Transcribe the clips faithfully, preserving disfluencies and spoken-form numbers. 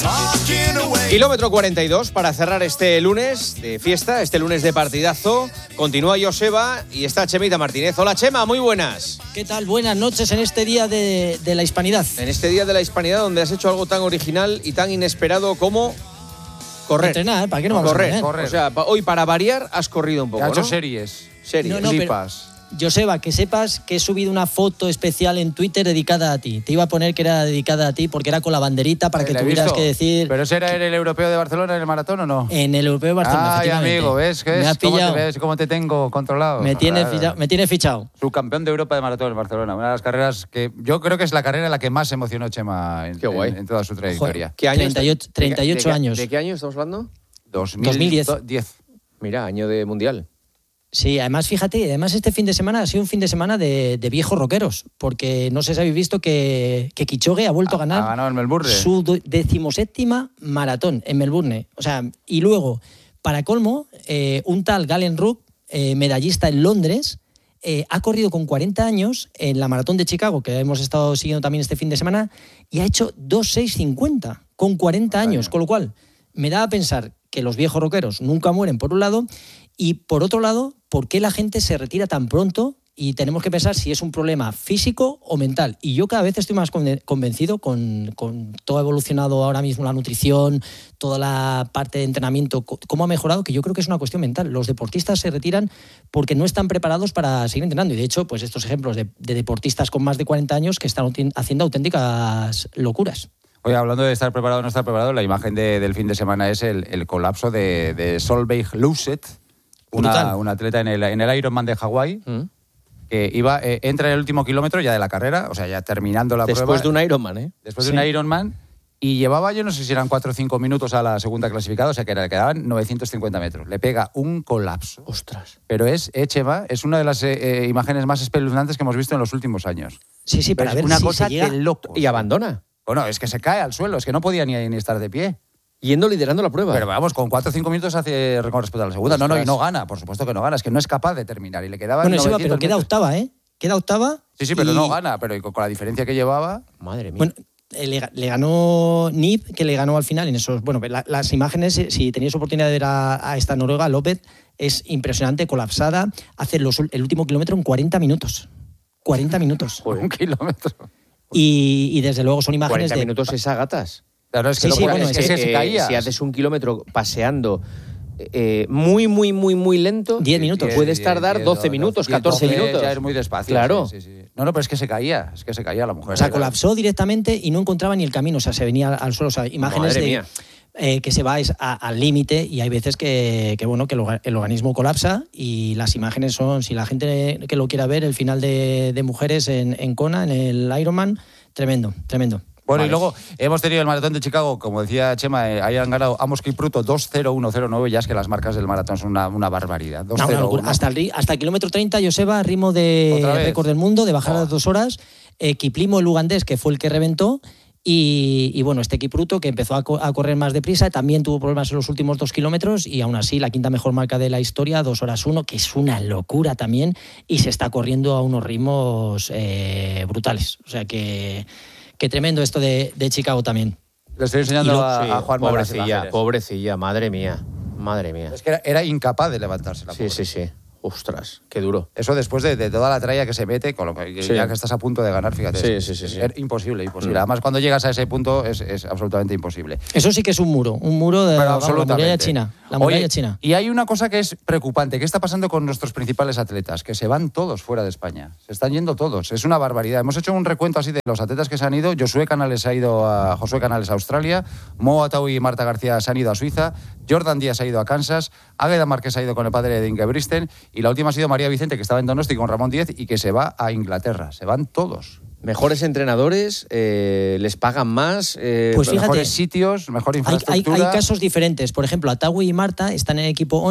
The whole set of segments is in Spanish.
Kilómetro cuarenta y dos para cerrar este lunes de fiesta, este lunes de partidazo. Continúa Joseba y está Chemita Martínez. Hola Chema, muy buenas. ¿Qué tal? Buenas noches en este día de, de la Hispanidad. En este día de la Hispanidad donde has hecho algo tan original y tan inesperado como correr. Entrenar, ¿para qué no vamos correr, a correr? O sea, hoy para variar has corrido un poco, He hecho ¿no? series. Series. No, no, Flipas. Joseba, que sepas que he subido una foto especial en Twitter dedicada a ti. Te iba a poner que era dedicada a ti porque era con la banderita para Eh, que la he tuvieras visto. que decir... ¿Pero ese era en el Europeo de Barcelona, en el maratón o no? En el Europeo de Barcelona, Ay, efectivamente. amigo, ¿ves? ¿Ves? Me has ¿Cómo pillado. te ves? ¿Cómo te tengo controlado? Me tiene, Claro. fichado, me tiene fichado. Subcampeón de Europa de maratón en Barcelona. Una de las carreras que yo creo que es la carrera en la que más emocionó Chema en, Qué guay. en, en toda su trayectoria. Joder. ¿Qué año treinta y ocho, está- treinta y ocho de qué- años. ¿De qué año estamos hablando? dos mil dos mil diez. diez. Mira, año de mundial. Sí, además, fíjate, además este fin de semana ha sido un fin de semana de, de viejos rockeros, porque no sé si habéis visto que, que Kipchoge ha vuelto a ganar Ha ganado en Melbourne. su do- decimoséptima maratón en Melbourne. O sea, y luego, para colmo, eh, un tal Galen Rupp, eh, medallista en Londres, eh, ha corrido con cuarenta años en la maratón de Chicago, que hemos estado siguiendo también este fin de semana, y ha hecho dos seis cincuenta con cuarenta años, con lo cual me da a pensar que los viejos rockeros nunca mueren, por un lado, y por otro lado, ¿por qué la gente se retira tan pronto? Y tenemos que pensar si es un problema físico o mental. Y yo cada vez estoy más conven- convencido con, con todo ha evolucionado ahora mismo, la nutrición, toda la parte de entrenamiento, co- cómo ha mejorado, que yo creo que es una cuestión mental. Los deportistas se retiran porque no están preparados para seguir entrenando. Y de hecho, pues estos ejemplos de, de deportistas con más de cuarenta años que están uti- haciendo auténticas locuras. Oye, hablando de estar preparado o no estar preparado, la imagen de- del fin de semana es el, el colapso de, de Solveig Louset, una, Brutal. una atleta en el, en el Ironman de Hawái, ¿Mm? que iba, eh, entra en el último kilómetro ya de la carrera, o sea, ya terminando la Después prueba. de un Ironman, ¿eh? Después Sí. de un Ironman, y llevaba, yo no sé si eran cuatro o cinco minutos a la segunda clasificada, o sea, que le quedaban novecientos cincuenta metros. Le pega un colapso. Ostras. Pero es, eh, Chema, es una de las eh, eh, imágenes más espeluznantes que hemos visto en los últimos años. Sí, sí, para Es ver una si cosa se llega... de loco. Y abandona. Bueno, es que se cae al suelo, es que no podía ni, ni estar de pie. Yendo liderando la prueba. Pero vamos, con cuatro o cinco minutos hace con respecto a la segunda. No, no, y Ostras. no gana, por supuesto que no gana, es que no es capaz de terminar. Y le quedaba Bueno, Seba, pero queda octava, ¿eh? Queda octava. Sí, sí, pero y- no gana, pero con, con la diferencia que llevaba. Madre mía. Bueno, eh, le, le ganó Nip, que le ganó al final en esos. Bueno, la- las imágenes, eh, si tenéis oportunidad de ver a, a esta noruega, López, es impresionante, colapsada. Hace los, ul- el último kilómetro en cuarenta minutos. cuarenta minutos. Un kilómetro. Y, y desde luego son imágenes cuarenta de. minutos es a gatas. Claro, es que, Sí, lo sí, puede- bueno, es que es se, que, se eh, caía. Si haces un kilómetro paseando eh, muy, muy, muy, muy lento, diez minutos. diez, puedes diez, tardar diez, doce doce, minutos, diez, catorce doce, minutos. Ya es muy despacio. Claro. Sí, sí, sí. No, no, pero es que se caía, es que se caía la mujer. O sea, colapsó directamente y no encontraba ni el camino. O sea, se venía al suelo. O sea, imágenes Madre de. mía. eh, que se va es a- al límite y hay veces que, que, bueno, que el, orga- el organismo colapsa y las imágenes son, si la gente que lo quiera ver, el final de, de mujeres en, en Kona, en el Ironman, tremendo, tremendo. Bueno, Vale. y luego hemos tenido el maratón de Chicago, como decía Chema, eh, ahí han ganado Amos Kipruto dos cero uno cero nueve, ya es que las marcas del maratón son una, una barbaridad. dos No, una cero locura. uno. hasta, el, ri- hasta el kilómetro treinta, Joseba, ritmo de ¿Otra vez? récord del mundo, de bajar a Oh. las dos horas. Eh, Kiplimo, el ugandés, que fue el que reventó. Y, y bueno, este Kipruto, que empezó a, co- a correr más deprisa, también tuvo problemas en los últimos dos kilómetros y aún así la quinta mejor marca de la historia, dos horas uno, que es una locura también, y se está corriendo a unos ritmos eh, brutales. O sea que, que tremendo esto de, de Chicago también. Le estoy enseñando Y lo- a, Sí, a Juan pobrecilla, pobrecilla, madre mía. Madre mía. Es que era, era incapaz de levantarse la Sí, pobre. sí, sí. Ostras, qué duro. Eso después de, de toda la tralla que se mete, con lo que, Sí. ya que estás a punto de ganar, fíjate. Sí, es, sí, sí, sí. es imposible, imposible. Mm. Además, cuando llegas a ese punto es, es absolutamente imposible. Eso sí que es un muro, un muro de Pero vamos, la absolutamente. muralla china. La muralla Oye, china. Y hay una cosa que es preocupante. ¿Qué está pasando con nuestros principales atletas? Que se van todos fuera de España. Se están yendo todos. Es una barbaridad. Hemos hecho un recuento así de los atletas que se han ido. Josué Canales ha ido a Josué Canales a Australia. Mo Atau y Marta García se han ido a Suiza. Jordan Díaz ha ido a Kansas. Águeda Márquez ha ido con el padre de Ingebrigtsen. Y la última ha sido María Vicente, que estaba en Donosti con Ramón Díez y que se va a Inglaterra. Se van todos. Mejores entrenadores, eh, les pagan más. eh, Pues fíjate, mejores sitios, mejor Hay, hay, infraestructura. hay casos diferentes. Por ejemplo, Atawi y Marta están en el equipo O N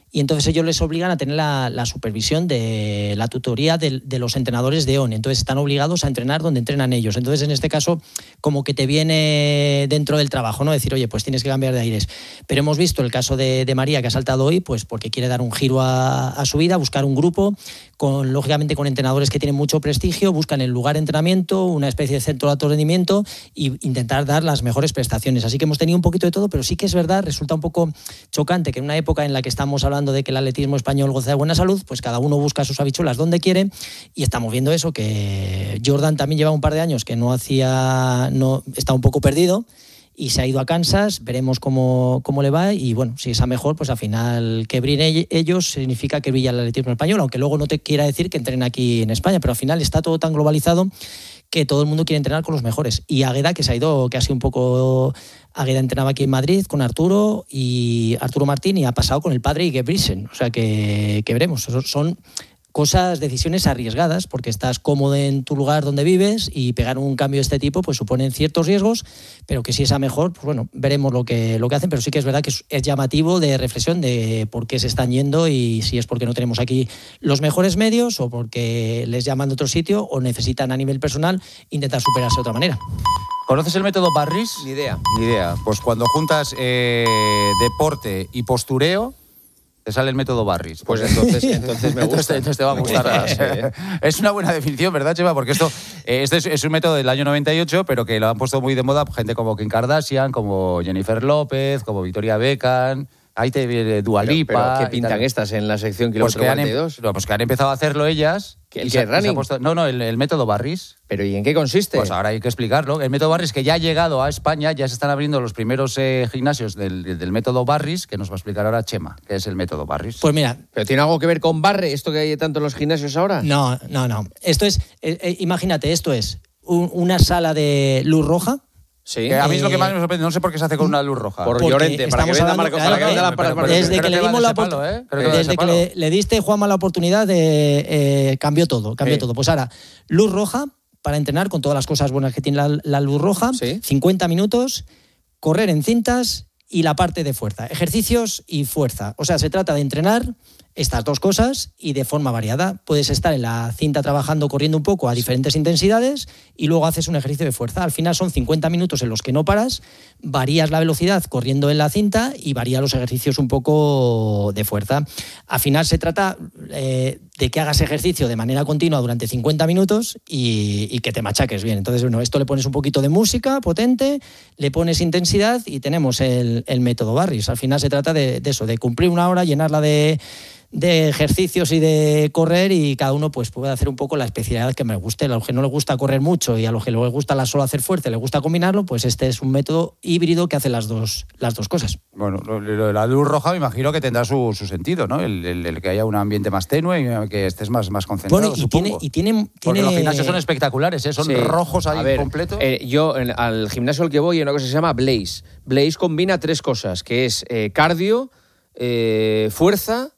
y entonces ellos les obligan a tener la, la supervisión de la tutoría de, de los entrenadores de O N. Entonces están obligados a entrenar donde entrenan ellos. Entonces en este caso como que te viene dentro del trabajo, ¿no? Decir, oye, pues tienes que cambiar de aires. Pero hemos visto el caso de, de María, que ha saltado hoy, pues porque quiere dar un giro a, a su vida, buscar un grupo, con, lógicamente con entrenadores que tienen mucho prestigio, buscan el lugar de entrenamiento, una especie de centro de alto rendimiento e intentar dar las mejores prestaciones. Así que hemos tenido un poquito de todo, pero sí que es verdad, resulta un poco chocante que en una época en la que estamos hablando de que el atletismo español goza de buena salud, pues cada uno busca sus habichuelas donde quiere, y estamos viendo eso, que Jordan también lleva un par de años que no hacía, no está un poco perdido, y se ha ido a Kansas, veremos cómo, cómo le va, y bueno, si es a mejor, pues al final que brillen ellos significa que brilla el atletismo español, aunque luego no te quiera decir que entrenen aquí en España, pero al final está todo tan globalizado que todo el mundo quiere entrenar con los mejores. Y Águeda, que se ha ido, que ha sido un poco... Águeda entrenaba aquí en Madrid con Arturo y Arturo Martín, y ha pasado con el padre y Gebrisen. O sea que, que veremos. Son cosas, decisiones arriesgadas, porque estás cómodo en tu lugar donde vives, y pegar un cambio de este tipo pues suponen ciertos riesgos, pero que si es a mejor, pues bueno, veremos lo que, lo que hacen. Pero sí que es verdad que es, es llamativo de reflexión de por qué se están yendo, y si es porque no tenemos aquí los mejores medios, o porque les llaman de otro sitio, o necesitan a nivel personal intentar superarse de otra manera. ¿Conoces el método Barris? Ni idea. Ni idea. Pues cuando juntas eh, deporte y postureo, te sale el método Barris. Pues entonces, entonces me gusta. Entonces, entonces te va a gustar. Sí, ¿eh? Es una buena definición, ¿verdad, Chema? Porque esto eh, este es, es un método del año noventa y ocho, pero que lo han puesto muy de moda gente como Kim Kardashian, como Jennifer López, como Victoria Beckham. Ahí te viene Dua Lipa. Pero, pero ¿qué pintan estas en la sección kilómetro pues cuarenta y dos? Em, pues que han empezado a hacerlo ellas. ¿El y que se, running? se ha puesto, no, no, el, el método Barris. ¿Pero y en qué consiste? Pues ahora hay que explicarlo. El método Barris, que ya ha llegado a España, ya se están abriendo los primeros eh, gimnasios del, del método Barris, que nos va a explicar ahora Chema, que es el método Barris. Pues mira... ¿Pero tiene algo que ver con barre, esto que hay tanto en los gimnasios ahora? No, no, no. Esto es, eh, eh, imagínate, esto es un, una sala de luz roja. Sí. Que a mí Eh, es lo que más me sorprende, no sé por qué se hace con una luz roja. Por Porque Llorente, para que venda estamos Marco, hablando- para que venda claro, lámparas pero- para pero- Desde creo que le que va dimos de la ese palo, opor- ¿eh? Creo que va de desde ese que palo. le, le diste, Juanma, la oportunidad, de, eh, cambió todo, cambió Sí. todo. Pues ahora, luz roja para entrenar con todas las cosas buenas que tiene la, la luz roja, Sí. cincuenta minutos, correr en cintas y la parte de fuerza, ejercicios y fuerza. O sea, se trata de entrenar estas dos cosas y de forma variada. Puedes estar en la cinta trabajando, corriendo un poco a diferentes intensidades, y luego haces un ejercicio de fuerza. Al final son cincuenta minutos en los que no paras, varías la velocidad corriendo en la cinta y varías los ejercicios un poco de fuerza. Al final se trata eh, de que hagas ejercicio de manera continua durante cincuenta minutos y, y que te machaques bien. Entonces, bueno, esto le pones un poquito de música potente, le pones intensidad y tenemos el, el método Barris. Al final se trata de, de eso, de cumplir una hora, llenarla de... de ejercicios y de correr, y cada uno pues puede hacer un poco la especialidad que me guste. A los que no les gusta correr mucho y a los que les gusta la solo hacer fuerza, les gusta combinarlo, pues este es un método híbrido que hace las dos, las dos cosas. Bueno, lo, lo de la luz roja me imagino que tendrá su, su sentido, ¿no? El, el, el que haya un ambiente más tenue y que estés más, más concentrado, Bueno, y supongo. tiene, y tiene, Porque tiene- los gimnasios son espectaculares, ¿eh? Son Sí. rojos ahí A ver, completos. eh, yo en- al gimnasio al que voy hay una cosa que se llama Blaze. Blaze combina tres cosas, que es eh, cardio, eh, fuerza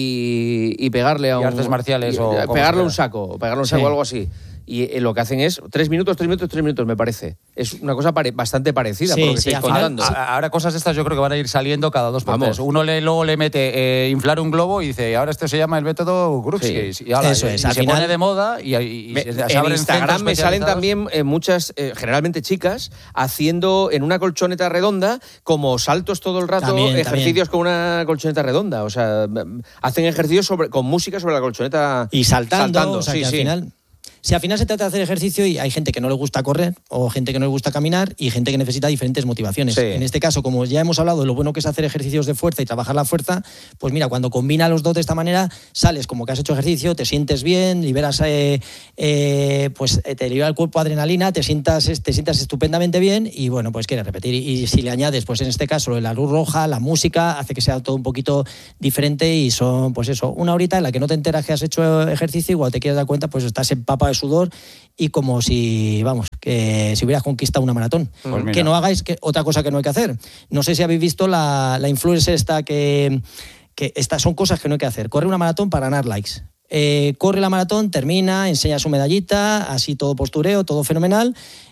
y, y pegarle a Y un... artes marciales y- o eh, como pegarle se un quiera. saco, pegarle un saco Sí. o algo así. Y eh, lo que hacen es tres minutos, tres minutos, tres minutos, me parece. Es una cosa pare- bastante parecida Sí, por lo que sí, estáis al final- contando. A- Ahora cosas de estas yo creo que van a ir saliendo cada dos por Vamos. tres. Uno le, luego le mete eh, inflar un globo y dice, ahora esto se llama el método Grutsky. Sí. Y, ala, Eso y es, se al pone final- de moda y, y- y Me- se, se en abren Instagram centros me salen especializados. también eh, muchas, eh, generalmente chicas, haciendo en una colchoneta redonda como saltos todo el rato, También, ejercicios con una colchoneta redonda. O sea, m- hacen ejercicios sobre, con música sobre la colchoneta. y saltando, o sea, sí, que al sí. final... Si al final se trata de hacer ejercicio, y hay gente que no le gusta correr, o gente que no le gusta caminar, y gente que necesita diferentes motivaciones. Sí. En este caso, como ya hemos hablado de lo bueno que es hacer ejercicios de fuerza y trabajar la fuerza, pues mira, cuando combina los dos de esta manera, sales como que has hecho ejercicio, te sientes bien, liberas, eh, eh, pues eh, te libera el cuerpo adrenalina, te sientas, te sientas estupendamente bien, y bueno, pues quieres repetir. Y, y si le añades, pues en este caso, la luz roja, la música, hace que sea todo un poquito diferente, y son, pues eso, una horita en la que no te enteras que has hecho ejercicio, igual te quieres dar cuenta, pues estás empapado de sudor, y como si, vamos, que si hubieras conquistado una maratón. Pues mira. Que no hagáis que, otra cosa que no hay que hacer. No sé si habéis visto la, la influencer esta que, que estas son cosas que no hay que hacer. Corre una maratón para ganar likes. Eh, corre la maratón, termina, enseña su medallita, así todo postureo, todo fenomenal.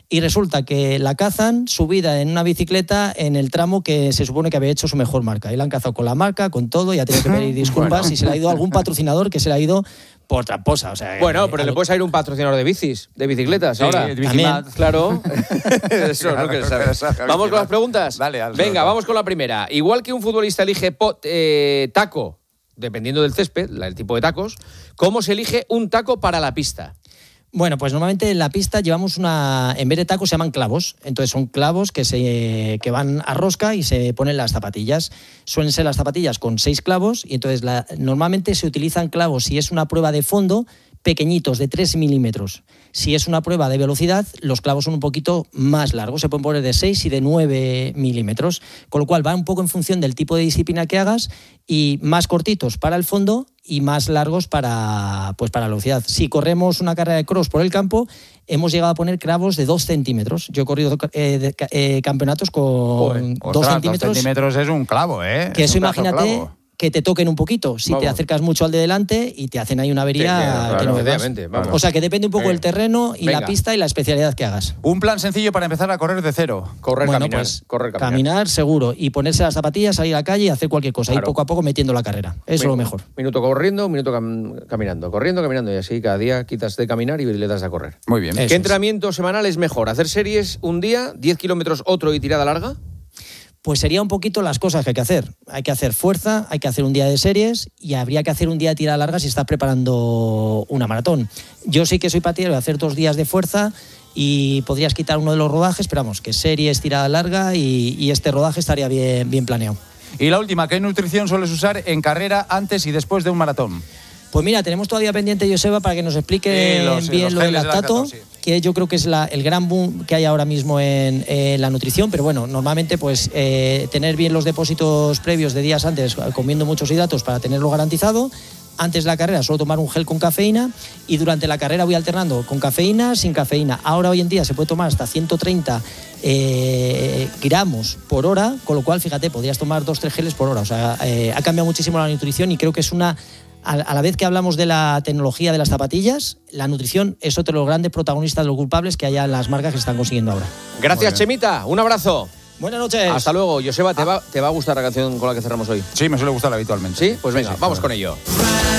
y resulta que la cazan subida en una bicicleta en el tramo que se supone que había hecho su mejor marca. Y la han cazado con la marca, con todo, y ha tenido que pedir disculpas bueno. y se le ha ido a algún patrocinador que se le ha ido por tramposa. O sea, bueno, eh, pero le puedes ir un patrocinador de bicis, de bicicletas sí, ahora. También. Claro. Eso, claro, no que sabes. Vamos con las preguntas. Dale, al Venga, otro. vamos con la primera. Igual que un futbolista elige pot, eh, taco, dependiendo del césped, el tipo de tacos, ¿cómo se elige un taco para la pista? Bueno, pues normalmente en la pista llevamos una... En vez de tacos se llaman clavos. Entonces son clavos que, se, que van a rosca y se ponen las zapatillas. Suelen ser las zapatillas con seis clavos y entonces la, normalmente se utilizan clavos si es una prueba de fondo pequeñitos, de tres milímetros. Si es una prueba de velocidad, los clavos son un poquito más largos. Se pueden poner de seis y de nueve milímetros. Con lo cual va un poco en función del tipo de disciplina que hagas y más cortitos para el fondo y más largos para, pues para la velocidad. Si corremos una carrera de cross por el campo, hemos llegado a poner clavos de dos centímetros. Yo he corrido eh, de, eh, campeonatos con Joder, dos ostras, centímetros. Dos centímetros es un clavo, ¿eh? Que es eso un imagínate clavo. Que te toquen un poquito. Si vamos. te acercas mucho al de delante y te hacen ahí una avería Sí, claro, que no claro, veas. vamos. O sea, que depende un poco Eh, del terreno y venga. la pista y la especialidad que hagas. Un plan sencillo para empezar a correr de cero. Correr, Bueno, caminar. pues correr, caminar. caminar seguro y ponerse las zapatillas, salir a la calle y hacer cualquier cosa. Claro. Y poco a poco metiendo la carrera. Eso es lo mejor. Minuto corriendo, un minuto cam- caminando. Corriendo, caminando. Y así cada día quitas de caminar y le das a correr. Muy bien. Eso ¿Qué es. entrenamiento semanal es mejor? ¿Hacer series un día, diez kilómetros otro y tirada larga? Pues sería un poquito las cosas que hay que hacer. Hay que hacer fuerza, hay que hacer un día de series y habría que hacer un día de tirada larga si estás preparando una maratón. Yo sí que soy partidario de hacer dos días de fuerza y podrías quitar uno de los rodajes, pero vamos, que series, tirada larga y, y este rodaje estaría bien, bien planeado. Y la última, ¿qué nutrición sueles usar en carrera antes y después de un maratón? Pues mira, tenemos todavía pendiente, Joseba, para que nos explique Sí, los- bien los lo del geles de lactato, lactato, sí. que yo creo que es la, el gran boom que hay ahora mismo en, en la nutrición, pero bueno, normalmente pues eh, tener bien los depósitos previos de días antes, comiendo muchos hidratos para tenerlo garantizado. Antes de la carrera suelo tomar un gel con cafeína y durante la carrera voy alternando con cafeína, sin cafeína. Ahora hoy en día se puede tomar hasta ciento treinta eh, gramos por hora, con lo cual, fíjate, podrías tomar dos tres geles por hora. O sea, eh, ha cambiado muchísimo la nutrición y creo que es una... A la vez que hablamos de la tecnología de las zapatillas, la nutrición es otro de los grandes protagonistas de los culpables que hay en las marcas que se están consiguiendo ahora. Gracias, Chemita. Un abrazo. Buenas noches. Hasta luego. Joseba, ¿te va, ¿te va a gustar la canción con la que cerramos hoy? Sí, me suele gustar habitualmente. ¿Sí? Pues venga, Sí, sí, vamos claro. con ello.